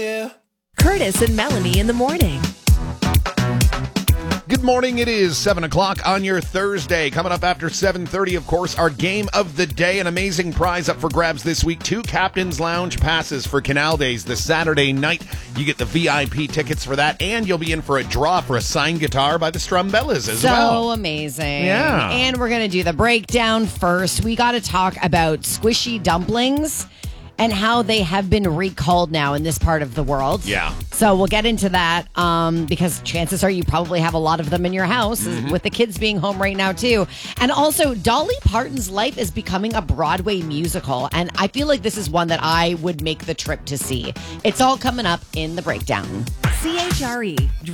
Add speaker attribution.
Speaker 1: Curtis and Melanie in the morning.
Speaker 2: Good morning. It is 7 o'clock on your Thursday. Coming up after 7:30, of course, our game of the day. An amazing prize up for grabs this week. 2 Captain's Lounge passes for Canal Days this Saturday night. You get the VIP tickets for that, and you'll be in for a draw for a signed guitar by the Strumbellas as well.
Speaker 3: So amazing.
Speaker 2: Yeah.
Speaker 3: And we're going to do the breakdown first. We got to talk about squishy dumplings and how they have been recalled now in this part of the world.
Speaker 2: Yeah.
Speaker 3: So we'll get into that because chances are you probably have a lot of them in your house with the kids being home right now too. And also Dolly Parton's life is becoming a Broadway musical. And I feel like this is one that I would make the trip to see. It's all coming up in the breakdown.
Speaker 1: CHRE.